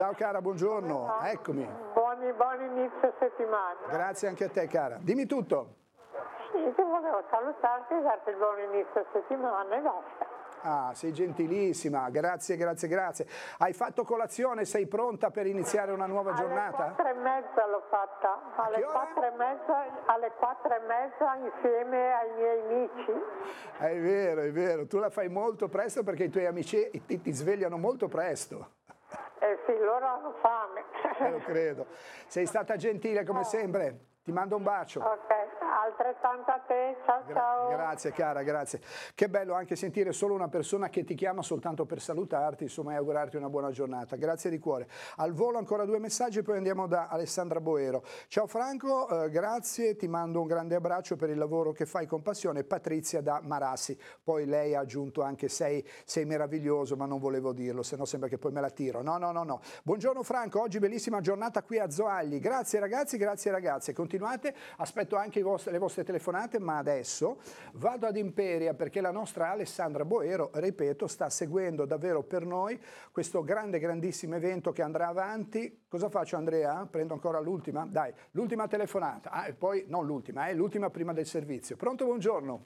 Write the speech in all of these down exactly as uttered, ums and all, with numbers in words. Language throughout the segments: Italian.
Ciao cara, buongiorno, eccomi. Buoni, buon inizio settimana. Grazie anche a te cara. Dimmi tutto. Sì, ti volevo salutarti e darti il buon inizio settimana e basta. Ah, sei gentilissima, grazie, grazie, grazie. Hai fatto colazione, sei pronta per iniziare una nuova giornata? Alle quattro e mezza l'ho fatta, alle quattro e mezza, alle quattro e mezza insieme ai miei amici. È vero, è vero, tu la fai molto presto perché i tuoi amici ti, ti svegliano molto presto. Eh sì, loro hanno fame. Eh, lo credo. Sei stata gentile come sempre. Ti mando un bacio. Ok, altrettanto a te, ciao Gra ciao. Grazie cara, grazie. Che bello anche sentire solo una persona che ti chiama soltanto per salutarti, insomma, e augurarti una buona giornata. Grazie di cuore. Al volo ancora due messaggi, poi andiamo da Alessandra Boero. Ciao Franco, eh, grazie, ti mando un grande abbraccio per il lavoro che fai con passione. Patrizia da Marassi. Poi lei ha aggiunto anche sei, sei meraviglioso, ma non volevo dirlo, se no sembra che poi me la tiro. No, no, no, no. Buongiorno Franco, oggi bellissima giornata qui a Zoagli. Grazie ragazzi, grazie ragazze. Continuate, aspetto anche i vostri, le vostre telefonate, ma adesso vado ad Imperia perché la nostra Alessandra Boero, ripeto, sta seguendo davvero per noi questo grande, grandissimo evento che andrà avanti. Cosa faccio Andrea? Prendo ancora l'ultima? Dai, l'ultima telefonata. Ah, e poi, non l'ultima, è eh, l'ultima prima del servizio. Pronto, buongiorno.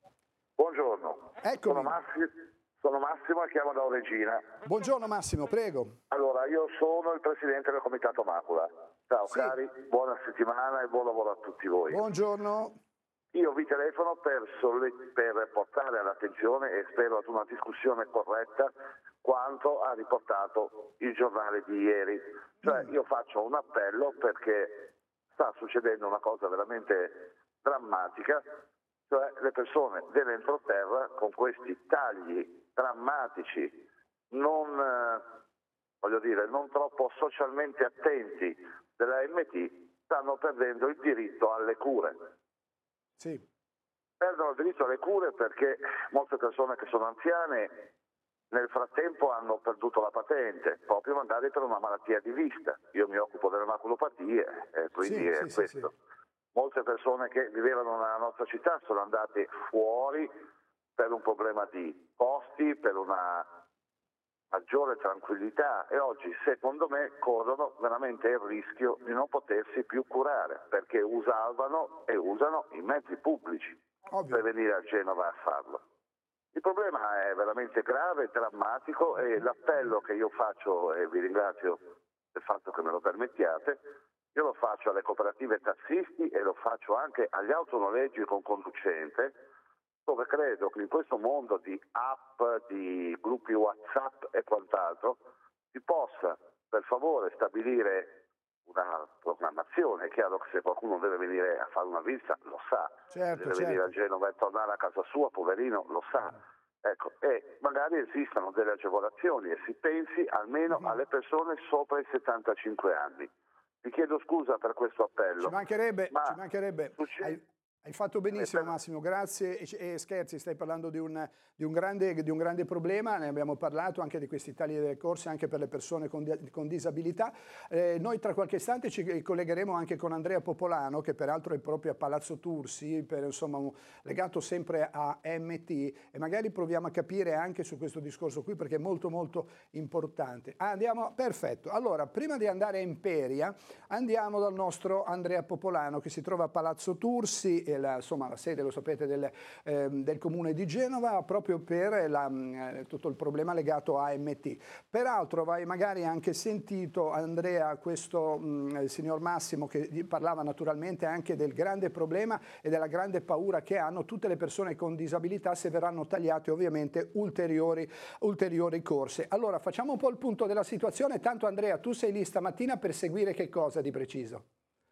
Buongiorno. Eccomi. Sono Massimo, sono Massimo e chiamo da Oregina. Buongiorno Massimo, prego. Allora, io sono il presidente del Comitato Macula. Ciao Sì. cari, buona settimana e buon lavoro a tutti voi. Buongiorno. Io vi telefono per, per portare all'attenzione e spero ad una discussione corretta quanto ha riportato il giornale di ieri. Cioè io faccio un appello perché sta succedendo una cosa veramente drammatica, cioè le persone dell'entroterra con questi tagli drammatici, non, eh, voglio dire, non troppo socialmente attenti della M T, stanno perdendo il diritto alle cure. Sì. Perdono il diritto alle cure perché molte persone che sono anziane nel frattempo hanno perduto la patente, proprio magari per una malattia di vista. Io mi occupo delle maculopatie e quindi sì, è sì, questo. Sì, sì. Molte persone che vivevano nella nostra città sono andate fuori per un problema di costi, per una maggiore tranquillità e oggi secondo me corrono veramente il rischio di non potersi più curare perché usavano e usano i mezzi pubblici Ovvio. per venire a Genova a farlo. Il problema è veramente grave, drammatico e l'appello che io faccio, e vi ringrazio del fatto che me lo permettiate, io lo faccio alle cooperative tassisti e lo faccio anche agli autonoleggi con conducente, dove credo che in questo mondo di app, di gruppi WhatsApp e quant'altro si possa per favore stabilire una programmazione. È chiaro che se qualcuno deve venire a fare una visita lo sa, certo, deve certo. venire a Genova e tornare a casa sua, poverino, lo sa. Ecco, e magari esistono delle agevolazioni e si pensi almeno mm-hmm. alle persone sopra i settantacinque anni. Vi chiedo scusa per questo appello. Ci mancherebbe, ma ci mancherebbe. Hai, hai fatto benissimo Massimo, grazie. E, e scherzi, stai parlando di un, di, un grande, di un grande problema, ne abbiamo parlato anche di questi tagli delle corse anche per le persone con, con disabilità. Eh, noi tra qualche istante ci collegheremo anche con Andrea Popolano, che peraltro è proprio a Palazzo Tursi, per, insomma, un, legato sempre a M T, e magari proviamo a capire anche su questo discorso qui perché è molto molto importante. Ah, andiamo, perfetto. Allora, prima di andare a Imperia, andiamo dal nostro Andrea Popolano che si trova a Palazzo Tursi, la, insomma la sede, lo sapete, del, eh, del comune di Genova, proprio per la, eh, tutto il problema legato a M T. Peraltro avrai magari anche sentito, Andrea, questo mh, il signor Massimo che parlava naturalmente anche del grande problema e della grande paura che hanno tutte le persone con disabilità se verranno tagliate ovviamente ulteriori, ulteriori corse. Allora facciamo un po' il punto della situazione, tanto Andrea tu sei lì stamattina per seguire che cosa di preciso?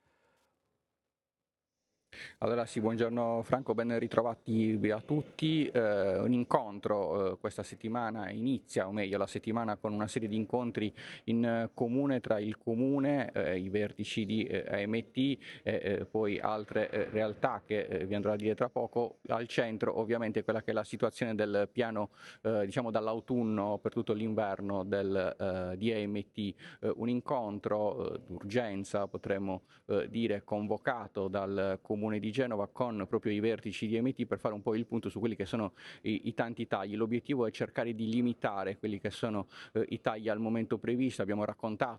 Allora sì, buongiorno Franco, ben ritrovati a tutti. Eh, un incontro eh, questa settimana inizia, o meglio la settimana con una serie di incontri in eh, comune tra il comune, eh, i vertici di eh, A M T e eh, poi altre eh, realtà che eh, vi andrò a dire tra poco. Al centro ovviamente quella che è la situazione del piano, eh, diciamo dall'autunno per tutto l'inverno del, eh, di A M T, eh, un incontro eh, d'urgenza potremmo eh, dire convocato dal comune Comune di Genova con proprio i vertici di M T per fare un po' il punto su quelli che sono i, i tanti tagli. L'obiettivo è cercare di limitare quelli che sono eh, i tagli al momento previsto. Abbiamo raccontato